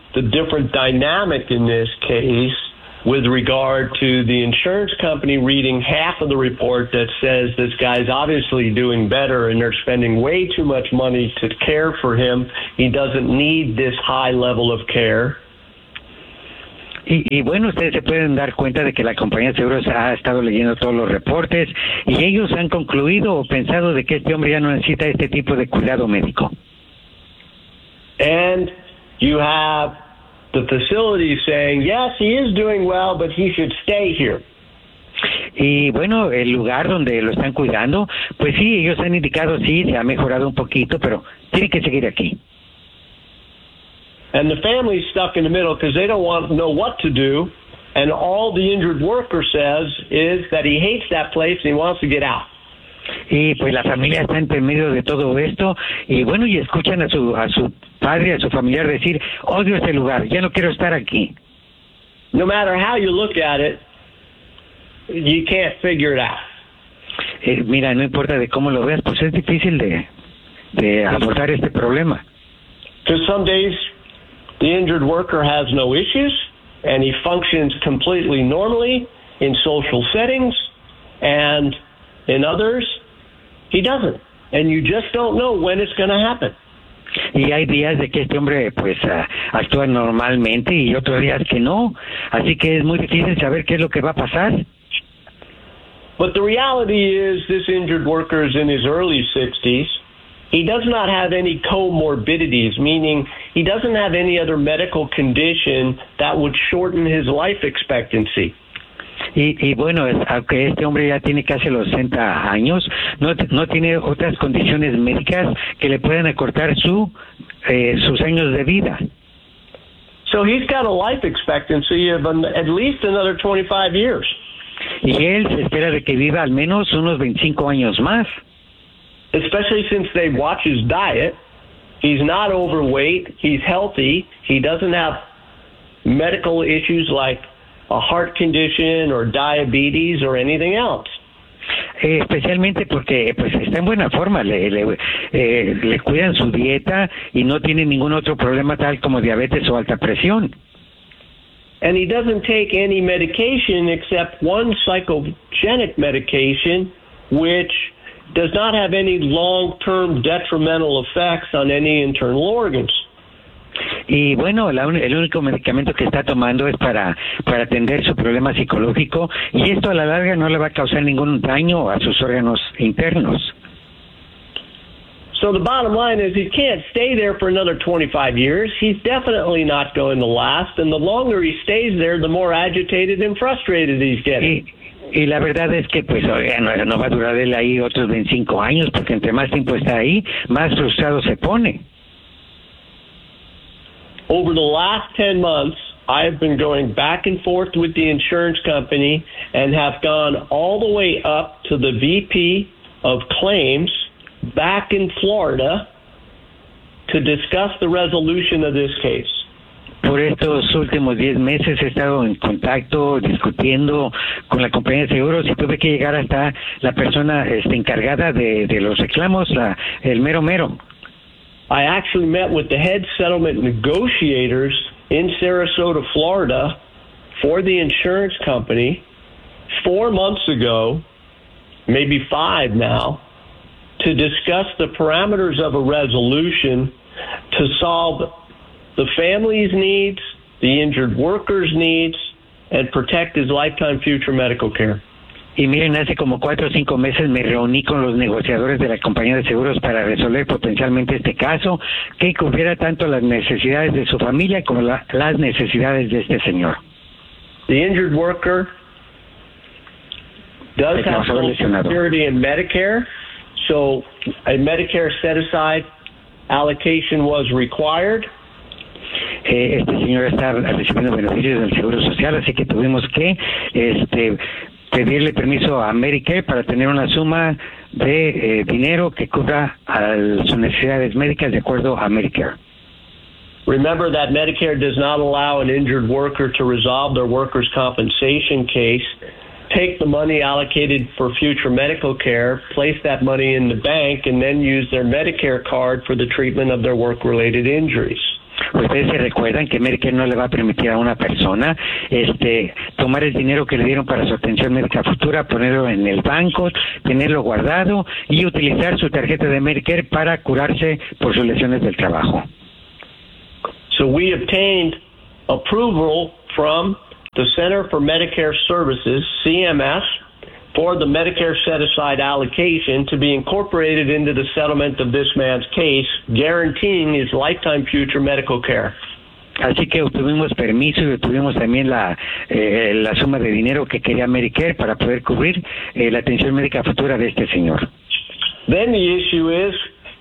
the different dynamic in this case with regard to the insurance company reading half of the report that says this guy's obviously doing better and they're spending way too much money to care for him. He doesn't need this high level of care. Y bueno, ustedes se pueden dar cuenta de que la compañía de seguros ha estado leyendo todos los reportes y ellos han concluido o pensado de que este hombre ya no necesita este tipo de cuidado médico. And you have the facility saying, yes, he is doing well, but he should stay here. Y bueno, el lugar donde lo están cuidando, pues sí, ellos han indicado, sí, se ha mejorado un poquito, pero tiene que seguir aquí. And the family's stuck in the middle because they don't know what to do. And all the injured worker says is that he hates that place and he wants to get out. Y pues la familia está entre medio de todo esto y bueno, y escuchan a su padre, a su familiar decir, odio este lugar, ya no quiero estar aquí. No matter how you look at it, you can't figure it out. Mira, no importa de cómo lo veas, pues es difícil de abordar este problema. Because some days the injured worker has no issues and he functions completely normally in social settings, and in others he doesn't, and you just don't know when it's going to happen. Y hay días de que este hombre pues actúa normalmente y otros días que no, así que es muy difícil saber qué es lo que va a pasar. But the reality is this injured worker is in his early 60s. He does not have any comorbidities, meaning he doesn't have any other medical condition that would shorten his life expectancy. Y bueno, aunque este hombre ya tiene casi los 60 años, no tiene otras condiciones médicas que le puedan acortar sus años de vida. So he's got a life expectancy of at least another 25 years. Y él se espera de que viva al menos unos 25 años más. Especially since they watch his diet. He's not overweight, he's healthy, he doesn't have medical issues like a heart condition or diabetes or anything else. Especialmente porque pues está en buena forma, le cuidan su dieta y no tiene ningún otro problema tal como diabetes o alta presión. And he doesn't take any medication except one psychogenic medication, which does not have any long-term detrimental effects on any internal organs. Y bueno, el único medicamento que está tomando es para atender su problema psicológico y esto a la larga no le va a causar ningún daño a sus órganos internos. So the bottom line is he can't stay there for another 25 years. He's definitely not going to last, and the longer he stays there, the more agitated and frustrated he's getting. Y la verdad es que pues no va a durar él ahí otros 25 años, porque entre más tiempo está ahí, más frustrado se pone. Over the last 10 months, I have been going back and forth with the insurance company and have gone all the way up to the VP of claims back in Florida to discuss the resolution of this case. Por estos últimos 10 meses he estado en contacto, discutiendo con la compañía de seguros y tuve que llegar hasta la persona encargada de los reclamos, el mero. I actually met with the head settlement negotiators in Sarasota, Florida, for the insurance company 4 months ago, maybe 5 now, to discuss the parameters of a resolution to solve the family's needs, the injured worker's needs, and protect his lifetime future medical care. Y miren, hace como 4 o 5 meses me reuní con los negociadores de la compañía de seguros para resolver potencialmente este caso, que cubriera tanto las necesidades de su familia como las necesidades de este señor. The injured worker does have Social Security and Medicare, so a Medicare set-aside allocation was required. Este señor está recibiendo beneficios del Seguro Social, así que tuvimos que pedirle permiso a Medicare para tener una suma de dinero que cubra a sus necesidades médicas de acuerdo a Medicare. Remember that Medicare does not allow an injured worker to resolve their workers' compensation case, take the money allocated for future medical care, place that money in the bank, and then use their Medicare card for the treatment of their work-related injuries. Ustedes se recuerdan que Medicare no le va a permitir a una persona tomar el dinero que le dieron para su atención médica futura, ponerlo en el banco, tenerlo guardado y utilizar su tarjeta de Medicare para curarse por sus lesiones del trabajo. So we obtained approval from the Center for Medicare Services, CMS, for the Medicare set-aside allocation to be incorporated into the settlement of this man's case, guaranteeing his lifetime future medical care. Así que obtuvimos permiso y obtuvimos también la suma de dinero que quería Medicare para poder cubrir la atención médica futura de este señor. Then the issue is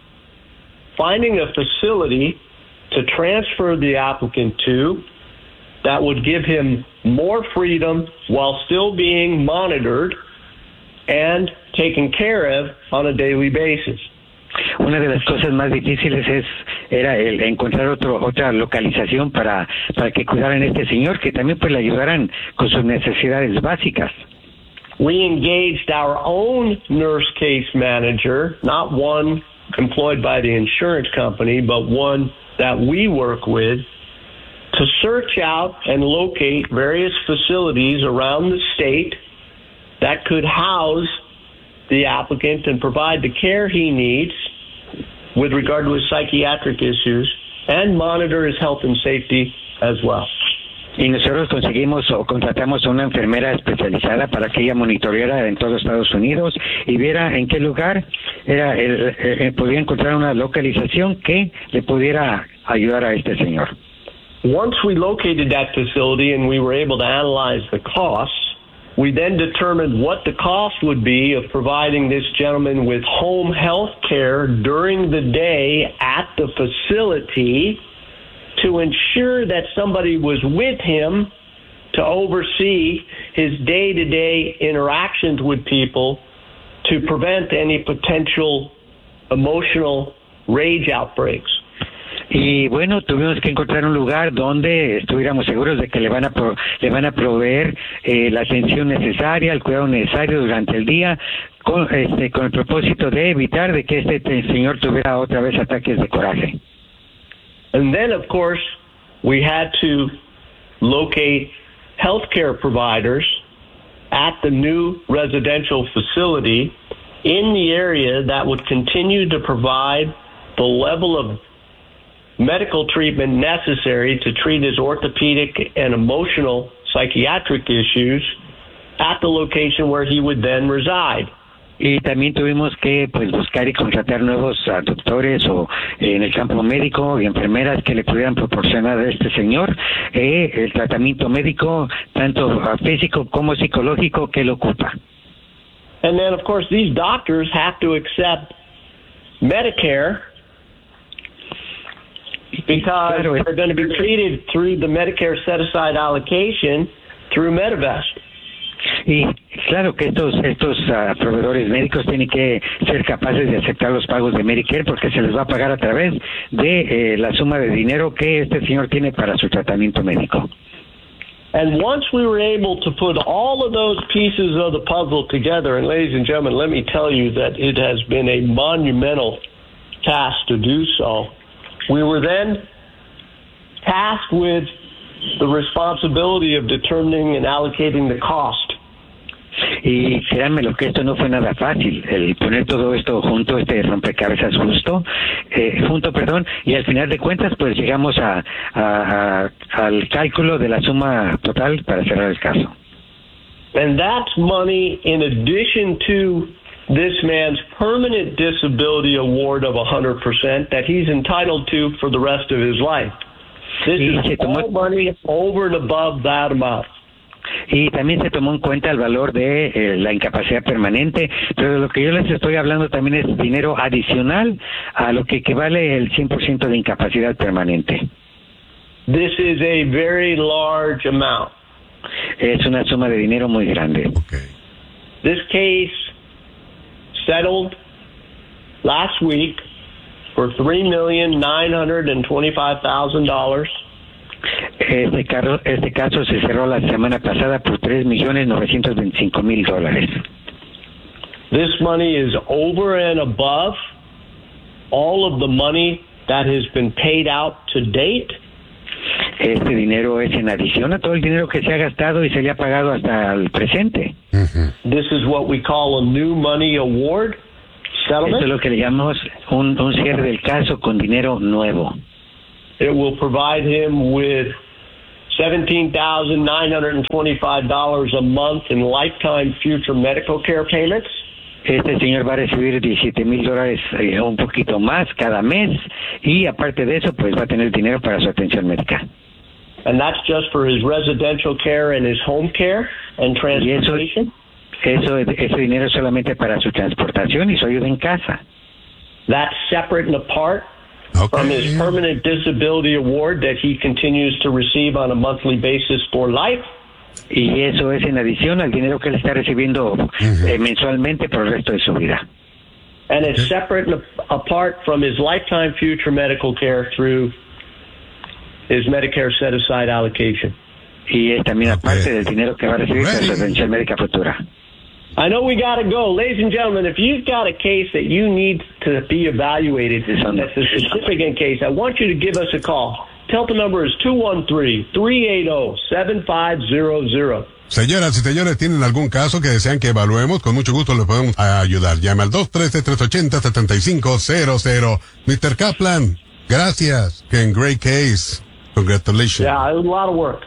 finding a facility to transfer the applicant to that would give him more freedom while still being monitored and taken care of on a daily basis. Una de las cosas más difíciles era el encontrar otra localización para que cuidaran a este señor, que también pues le ayudaran con sus necesidades básicas. We engaged our own nurse case manager, not one employed by the insurance company, but one that we work with, to search out and locate various facilities around the state that could house the applicant and provide the care he needs with regard to his psychiatric issues and monitor his health and safety as well. Y nosotros conseguimos o contratamos a una enfermera especializada para que ella monitoreara en todo Estados Unidos y viera en qué lugar podía encontrar una localización que le pudiera ayudar a este señor. Once we located that facility and we were able to analyze the costs, we then determined what the cost would be of providing this gentleman with home health care during the day at the facility to ensure that somebody was with him to oversee his day-to-day interactions with people to prevent any potential emotional rage outbreaks. Y bueno, tuvimos que encontrar un lugar donde estuviéramos seguros de que le van a proveer la atención necesaria, el cuidado necesario durante el día, con el propósito de evitar de que este señor tuviera otra vez ataques de coraje. And then, of course, we had to locate healthcare providers at the new residential facility in the area that would continue to provide the level of medical treatment necessary to treat his orthopedic and emotional psychiatric issues at the location where he would then reside. Y también tuvimos que buscar y contratar nuevos doctores o en el campo médico y enfermeras que le pudieran proporcionar a este señor el tratamiento médico, tanto físico como psicológico, que lo ocupa. And then, of course, these doctors have to accept Medicare because they're going to be treated through the Medicare set-aside allocation through Medivest. Y claro que estos proveedores médicos tienen que ser capaces de aceptar los pagos de Medicare porque se les va a pagar a través de la suma de dinero que este señor tiene para su tratamiento médico. And once we were able to put all of those pieces of the puzzle together, and ladies and gentlemen, let me tell you that it has been a monumental task to do so. We were then tasked with the responsibility of determining and allocating the cost. Y créanme lo que esto no fue nada fácil, el poner todo esto junto, rompecabezas junto, y al final de cuentas pues llegamos al cálculo de la suma total para cerrar el caso. And that's money in addition to this man's permanent disability award of 100% that he's entitled to for the rest of his life. This is all money over and above that amount. Y también se tomó en cuenta el valor de la incapacidad permanente, pero de lo que yo les estoy hablando también es dinero adicional a lo que equivale el 100% de incapacidad permanente. This is a very large amount. Es una suma de dinero muy grande. Okay. This case settled last week for $3,925,000. Este caso se cerró la semana pasada por $3,925,000. This money is over and above all of the money that has been paid out to date. Este dinero es en adición a todo el dinero que se ha gastado y se le ha pagado hasta el presente. This is what we call a new money award settlement. Esto es lo que le llamamos un cierre del caso con dinero nuevo. It will provide him with $17,925 a month in lifetime future medical care payments. Este señor va a recibir $17,000, un poquito más cada mes, y aparte de eso, pues va a tener dinero para su atención médica. And that's just for his residential care and his home care and transportation. Ese dinero es solamente para su transportación y su ayuda en casa. That's separate and apart from his permanent disability award that he continues to receive on a monthly basis for life. Y eso es en adición al dinero que él está recibiendo mensualmente por el resto de su vida. And it's separate and apart from his lifetime future medical care through his Medicare set-aside allocation. Y es también aparte del dinero que va a recibir para su atención médica futura. I know we got to go. Ladies and gentlemen, if you've got a case that you need to be evaluated, that's a significant case, I want you to give us a call. Telephone number is 213-380-7500. Señoras y señores, ¿tienen algún caso que desean que evaluemos? Con mucho gusto les podemos ayudar. Llame al 213-380-7500. Mr. Kaplan, gracias. Great case. Congratulations. Yeah, it was a lot of work.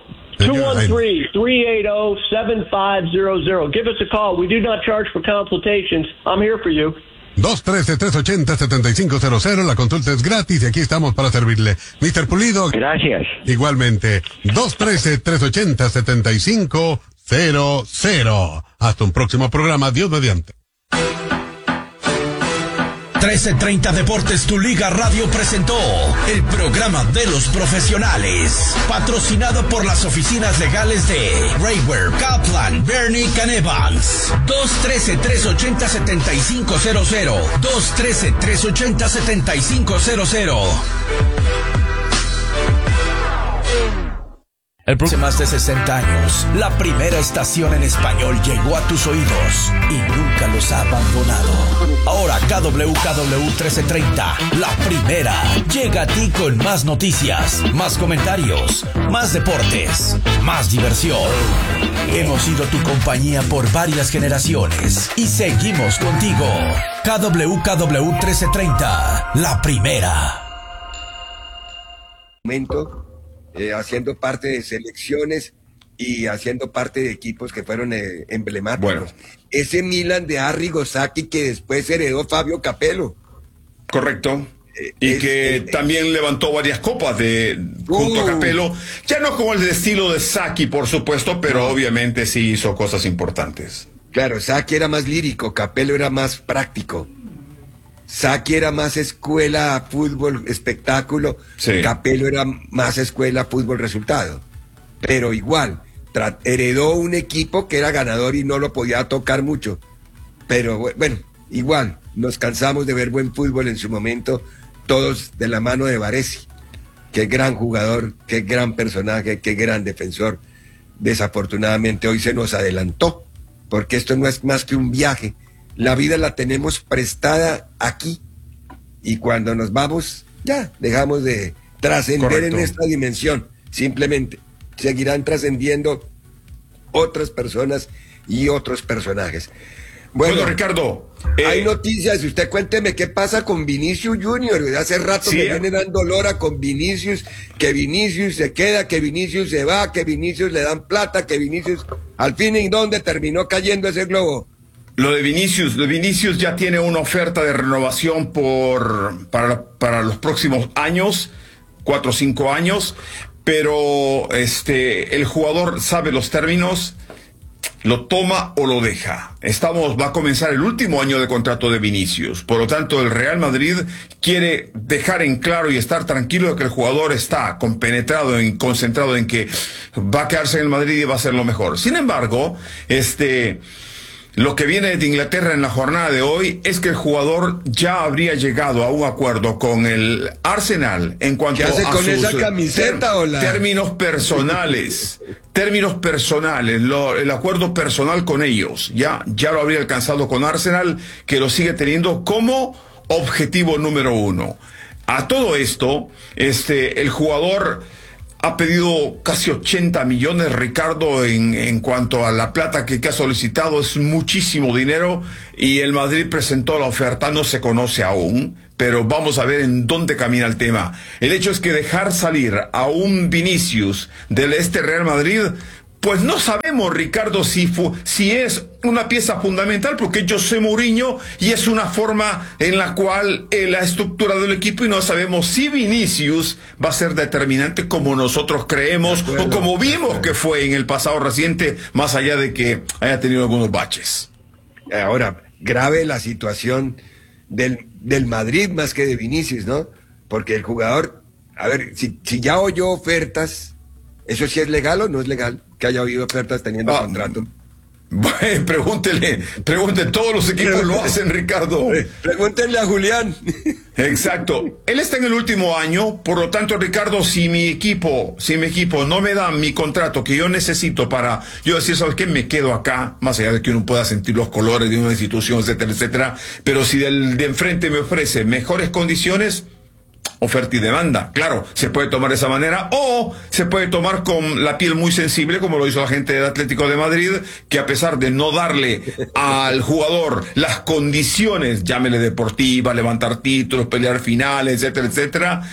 213-380-7500. Give us a call. We do not charge for consultations. I'm here for you. 213-380-7500. La consulta es gratis y aquí estamos para servirle. Mr. Pulido. Gracias. Igualmente. 213-380-7500. Hasta un próximo programa. Dios mediante. 1330 Deportes, tu Liga Radio presentó el programa de los profesionales, patrocinado por las oficinas legales de Raywer, Kaplan, Bernie Evans. 213-380-7500. 213-380-7500. Hace más de 60 años, la primera estación en español llegó a tus oídos y nunca los ha abandonado. Ahora KWKW 1330, la primera, llega a ti con más noticias, más comentarios, más deportes, más diversión. Hemos sido tu compañía por varias generaciones y seguimos contigo. KWKW 1330, la primera. Haciendo parte de selecciones y haciendo parte de equipos que fueron emblemáticos. Bueno. Ese Milan de Arrigo Sacchi que después heredó Fabio Capello. Correcto. Y que también levantó varias copas junto a Capello. Ya no como el de estilo de Sacchi, por supuesto, pero obviamente sí hizo cosas importantes. Claro, Sacchi era más lírico, Capello era más práctico. Sacchi era más escuela, fútbol, espectáculo. Sí. Capello era más escuela, fútbol, resultado. Pero igual, heredó un equipo que era ganador y no lo podía tocar mucho. Pero bueno, igual, nos cansamos de ver buen fútbol en su momento, todos de la mano de Baresi. Qué gran jugador, qué gran personaje, qué gran defensor. Desafortunadamente hoy se nos adelantó, porque esto no es más que un viaje. La vida la tenemos prestada aquí y cuando nos vamos ya dejamos de trascender en esta dimensión. Simplemente seguirán trascendiendo otras personas y otros personajes. Bueno, Ricardo, hay noticias. Usted cuénteme qué pasa con Vinicius Junior. Hace rato me viene dando lora con Vinicius, que Vinicius se queda, que Vinicius se va, que Vinicius le dan plata, que Vinicius al fin y dónde terminó cayendo ese globo. Lo de Vinicius ya tiene una oferta de renovación para los próximos años, 4 o 5 años, pero el jugador sabe los términos, lo toma o lo deja. Va a comenzar el último año de contrato de Vinicius, por lo tanto el Real Madrid quiere dejar en claro y estar tranquilo de que el jugador está compenetrado y concentrado en que va a quedarse en el Madrid y va a hacer lo mejor. Sin embargo, lo que viene de Inglaterra en la jornada de hoy es que el jugador ya habría llegado a un acuerdo con el Arsenal en cuanto a con esa camiseta, términos personales. El acuerdo personal con ellos. Ya lo habría alcanzado con Arsenal, que lo sigue teniendo como objetivo número 1. A todo esto, el jugador ha pedido casi 80 millones, Ricardo, en cuanto a la plata que ha solicitado. Es muchísimo dinero y el Madrid presentó la oferta, no se conoce aún, pero vamos a ver en dónde camina el tema. El hecho es que dejar salir a un Vinicius del Real Madrid, pues no sabemos, Ricardo, si es una pieza fundamental, porque José Mourinho, y es una forma en la cual la estructura del equipo, y no sabemos si Vinicius va a ser determinante como nosotros creemos, o como vimos que fue en el pasado reciente, más allá de que haya tenido algunos baches. Ahora, grave la situación del Madrid más que de Vinicius, ¿no? Porque el jugador, a ver, si ya oyó ofertas, ¿eso sí es legal o no es legal? Que haya oído ofertas teniendo contrato. Bueno, pregúntenle, todos los equipos lo hacen, Ricardo. Pregúntenle a Julián. Exacto. Él está en el último año, por lo tanto, Ricardo, si mi equipo no me da mi contrato que yo necesito para yo decir, ¿sabes qué? Me quedo acá, más allá de que uno pueda sentir los colores de una institución, etcétera, etcétera, pero si del de enfrente me ofrece mejores condiciones, oferta y demanda. Claro, se puede tomar de esa manera, o se puede tomar con la piel muy sensible, como lo hizo la gente del Atlético de Madrid, que a pesar de no darle al jugador las condiciones, llámele deportiva, levantar títulos, pelear finales, etcétera, etcétera,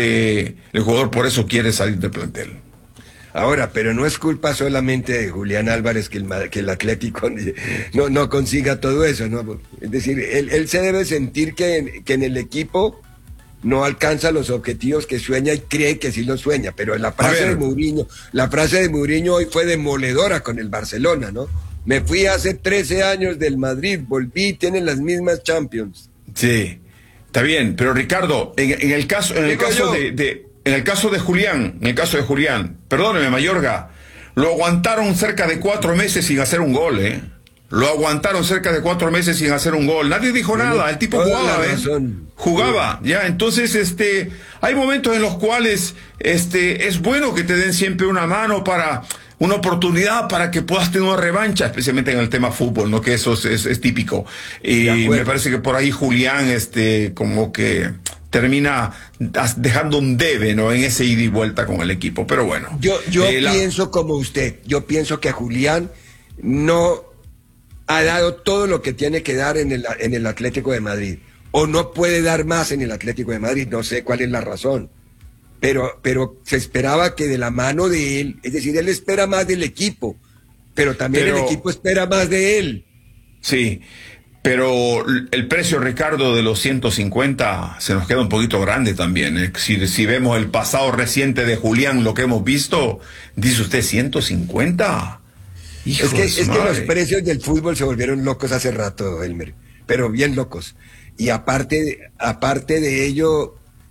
el jugador por eso quiere salir del plantel. Ahora, pero no es culpa solamente de Julián Álvarez que el Atlético no consiga todo eso, ¿no? Es decir, él se debe sentir que en el equipo no alcanza los objetivos que sueña y cree que sí los sueña, pero la frase de Mourinho hoy fue demoledora con el Barcelona, ¿no? Me fui hace 13 años del Madrid, volví, tienen las mismas Champions. Sí, está bien, pero Ricardo, en el caso de Julián, perdóneme, Mayorga, lo aguantaron cerca de 4 meses sin hacer un gol, Lo aguantaron cerca de 4 meses sin hacer un gol. Nadie dijo nada. El tipo jugaba, ya. Entonces, hay momentos en los cuales, es bueno que te den siempre una mano para una oportunidad para que puedas tener una revancha, especialmente en el tema fútbol, ¿no? Que eso es típico. Y me parece que por ahí Julián, como que termina dejando un debe, ¿no? En ese ida y vuelta con el equipo. Pero bueno. Yo pienso como usted. Yo pienso que Julián no ha dado todo lo que tiene que dar en el Atlético de Madrid, o no puede dar más en el Atlético de Madrid, no sé cuál es la razón, pero se esperaba que de la mano de él, es decir, él espera más del equipo, pero también el equipo espera más de él. Sí, pero el precio, Ricardo, de los 150 se nos queda un poquito grande también, Si vemos el pasado reciente de Julián, lo que hemos visto, dice usted 150. Es que los precios del fútbol se volvieron locos hace rato, Elmer, pero bien locos. Y aparte de ello,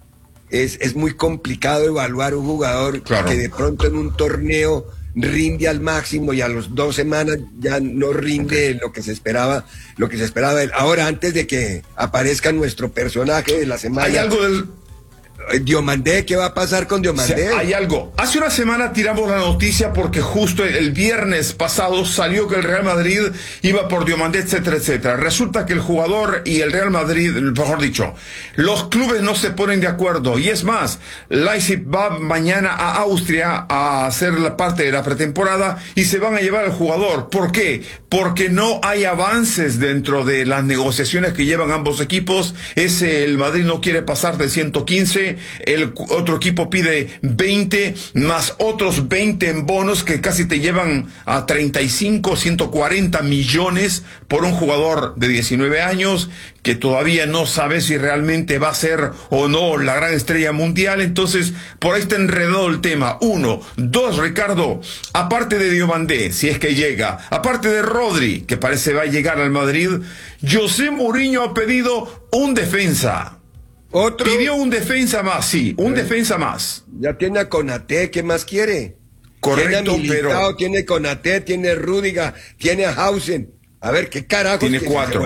es muy complicado evaluar un jugador que de pronto en un torneo rinde al máximo y a las 2 semanas ya no rinde lo que se esperaba de él. Ahora, antes de que aparezca nuestro personaje de la semana, hay algo del Diomandé, ¿qué va a pasar con Diomandé? Hay algo. Hace una semana tiramos la noticia porque justo el viernes pasado salió que el Real Madrid iba por Diomandé, etcétera, etcétera. Resulta que el jugador y el Real Madrid, mejor dicho, los clubes no se ponen de acuerdo. Y es más, Leipzig va mañana a Austria a hacer la parte de la pretemporada y se van a llevar al jugador. ¿Por qué? Porque no hay avances dentro de las negociaciones que llevan ambos equipos. El Madrid no quiere pasar de 115. El otro equipo pide 20 más otros 20 en bonos que casi te llevan a 35, 140 millones por un jugador de 19 años que todavía no sabe si realmente va a ser o no la gran estrella mundial. Entonces, por ahí está enredado el tema. 1, 2, Ricardo, aparte de Diomandé, si es que llega, aparte de Rodri, que parece va a llegar al Madrid, José Mourinho ha pedido un defensa. ¿Otro? Pidió un defensa más, sí, defensa más. Ya tiene a Konaté, ¿qué más quiere? Correcto, tiene a Militao, tiene Konaté, tiene Rüdiger, tiene a Hausen. A ver, ¿qué carajos? Tiene 4,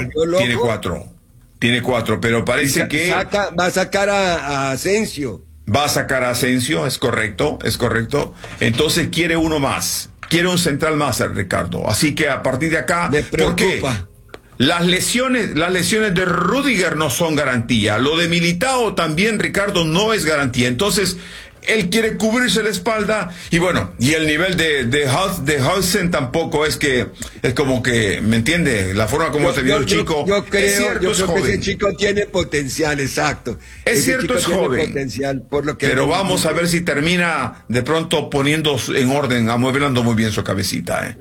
tiene 4, pero parece que va a sacar a Asensio. Va a sacar a Asensio, es correcto. Entonces quiere uno más, quiere un central más, Ricardo. Así que a partir de acá, me preocupa. ¿por qué? las lesiones de Rudiger no son garantía. Lo de Militao también, Ricardo, no es garantía. Entonces, él quiere cubrirse la espalda y bueno, y el nivel de Hudson tampoco es como que, ¿me entiende? La forma como se vio el chico. Yo creo que ese chico tiene potencial, exacto. Es cierto, es joven. Potencial, por lo que pero vamos a ver si termina de pronto poniendo en orden, amueblando muy bien su cabecita,